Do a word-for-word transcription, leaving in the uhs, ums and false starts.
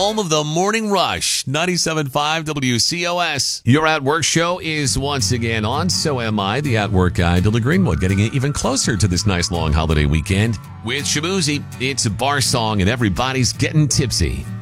home of the Morning Rush, ninety-seven point five W C O S. Your At Work show is once again on. So am I, the At Work guy, Dylan Greenwood, getting even closer to this nice long holiday weekend. With Shamuzi, it's a bar song and everybody's getting tipsy.